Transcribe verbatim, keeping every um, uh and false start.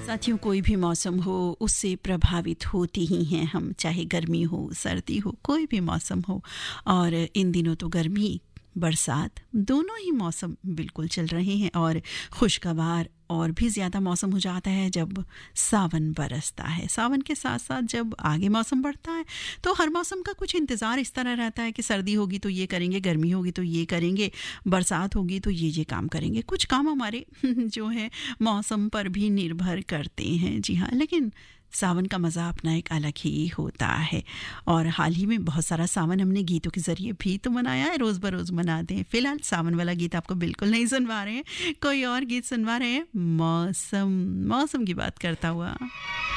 साथियों, कोई भी मौसम हो उससे प्रभावित होती ही हैं हम, चाहे गर्मी हो सर्दी हो, कोई भी मौसम हो। और इन दिनों तो गर्मी बरसात दोनों ही मौसम बिल्कुल चल रहे हैं और खुशगवार और भी ज़्यादा मौसम हो जाता है जब सावन बरसता है। सावन के साथ साथ जब आगे मौसम बढ़ता है तो हर मौसम का कुछ इंतज़ार इस तरह रहता है कि सर्दी होगी तो ये करेंगे, गर्मी होगी तो ये करेंगे, बरसात होगी तो ये ये काम करेंगे। कुछ काम हमारे जो है मौसम पर भी निर्भर करते हैं। जी हाँ, लेकिन सावन का मज़ा अपना एक अलग ही होता है। और हाल ही में बहुत सारा सावन हमने गीतों के ज़रिए भी तो मनाया है, रोज़ बरोज़ मनाते हैं। फ़िलहाल सावन वाला गीत आपको बिल्कुल नहीं सुनवा रहे हैं, कोई और गीत सुनवा रहे हैं। मौसम मौसम की बात करता हुआ।